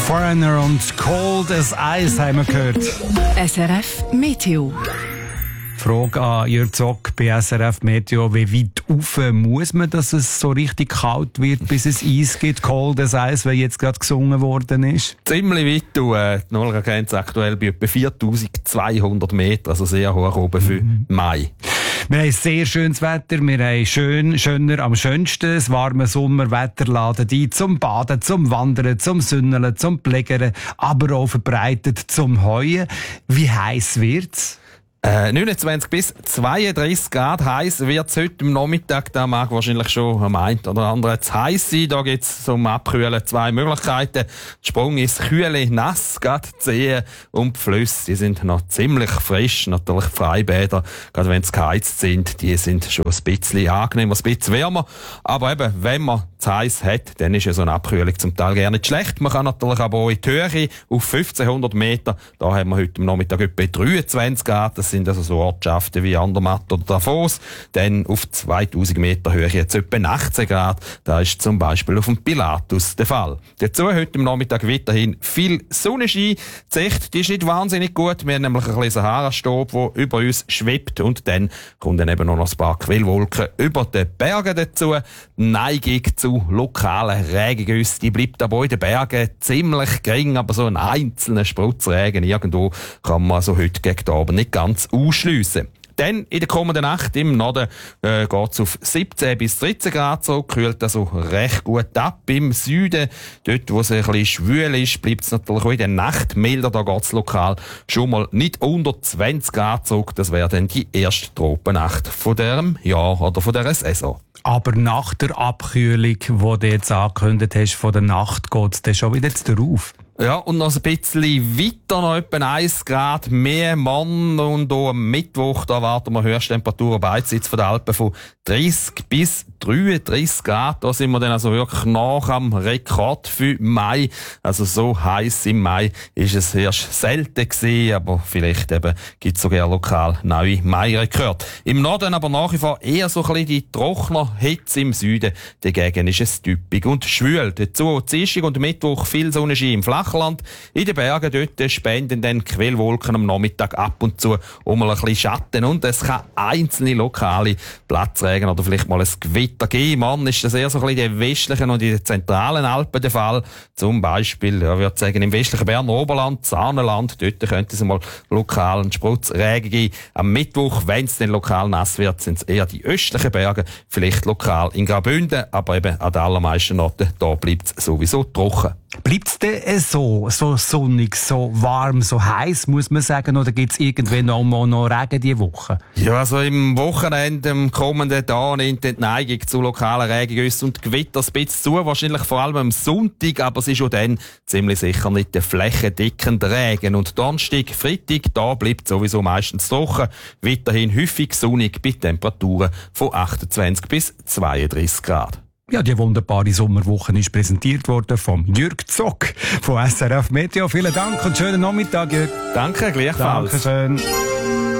Foreigner und Cold as Ice haben wir gehört. SRF Meteo. Frage an Jörg Zock bei SRF Meteo. Wie weit rauf muss man, dass es so richtig kalt wird, bis es Eis gibt? Cold as Ice, wie jetzt gerade gesungen worden ist? Ziemlich weit. Die Nullgrenze aktuell bei etwa 4200 Meter, also sehr hoch oben für Mai. Wir haben sehr schönes Wetter, wir haben schöner am schönsten. Das warme Sommerwetter laden ein zum Baden, zum Wandern, zum Sünneln, zum Pflegern, aber auch verbreitet zum Heuen. Wie heiß wird's? 29 bis 32 Grad heiß wird es heute am Nachmittag. Da mag wahrscheinlich schon am einen oder anderen zu heiß sein. Da gibt es zum Abkühlen zwei Möglichkeiten. Der Sprung ins kühle Nass, gerade die Seen und die Flüsse, die sind noch ziemlich frisch. Natürlich Freibäder, gerade wenn sie geheizt sind, die sind schon ein bisschen angenehmer, ein bisschen wärmer. Aber eben, wenn man zu heiß hat, dann ist ja so eine Abkühlung zum Teil gar nicht schlecht. Man kann natürlich aber auch in die Höhe auf 1500 Meter. Da haben wir heute am Nachmittag etwa 23 Grad. Das sind also so Ortschaften wie Andermatt oder Davos. Dann auf 2000 Meter Höhe jetzt etwa 18 Grad. Da ist zum Beispiel auf dem Pilatus der Fall. Dazu heute am Nachmittag weiterhin viel Sonnenschein. Die Sicht, die ist nicht wahnsinnig gut. Wir haben nämlich ein bisschen Sahara-Staub, der über uns schwebt. Und dann kommen dann eben noch ein paar Quellwolken über den Bergen dazu. Die Neigung zu lokalen Regengüssen, die bleibt aber in den Bergen ziemlich gering. Aber so einen einzelnen Sprutzregen irgendwo kann man also heute gegen den Abend nicht ganz ausschliessen. Dann in der kommenden Nacht im Norden geht's auf 17 bis 13 Grad zurück, kühlt also recht gut ab. Im Süden, dort wo es ein bisschen schwül ist, bleibt es natürlich auch in der Nacht milder. Da geht's lokal schon mal nicht unter 20 Grad zurück. Das wäre dann die erste Tropennacht von diesem Jahr oder von dieser Saison. Aber nach der Abkühlung, die du jetzt angekündigt hast, von der Nacht, geht's dann schon wieder darauf? Ja, und noch ein bisschen weiter, noch etwa 1 Grad mehr Mann. Und auch am Mittwoch, da erwarten wir Höchsttemperaturen beidseits von den Alpen von 30 bis 33 Grad. Da sind wir dann also wirklich nach am Rekord für Mai. Also so heiß im Mai ist es erst selten gewesen, aber vielleicht eben gibt's sogar lokal neue Mai-Rekorde. Im Norden aber nach wie vor eher so ein bisschen die trockener Hitze, im Süden dagegen ist es typisch und schwül. Dazu Dienstag und Mittwoch viel Sonnenschein im Flachland. In den Bergen dort spenden dann Quellwolken am Nachmittag ab und zu um ein bisschen Schatten und es kann einzelne lokale Platzregen oder vielleicht mal ein Gewitter geben. Mann, ist das eher so ein bisschen in den westlichen und in den zentralen Alpen der Fall. Zum Beispiel, ja, ich würde sagen, im westlichen Berner Oberland, Saanenland, dort könnte es mal lokal einen Sprutzregen geben. Am Mittwoch, wenn es dann lokal nass wird, sind es eher die östlichen Berge, vielleicht lokal in Graubünden, aber eben an den allermeisten Orten, da bleibt es sowieso trocken. Bleibt es denn so sonnig, so warm, so heiß, muss man sagen, oder gibt es irgendwann noch Regen diese Woche? Ja, also im Wochenende, am kommenden Tag nimmt die Neigung zu lokalen Regengüssen und Gewitter ein bisschen zu, wahrscheinlich vor allem am Sonntag, aber es ist auch dann ziemlich sicher nicht der flächendeckende Regen. Und Donnerstag, Freitag, da bleibt sowieso meistens trocken, weiterhin häufig sonnig bei Temperaturen von 28 bis 32 Grad. Ja, die wunderbare Sommerwoche ist präsentiert worden vom Jörg Zock von SRF Meteo. Vielen Dank und schönen Nachmittag, Jörg. Danke, gleichfalls. Dankeschön.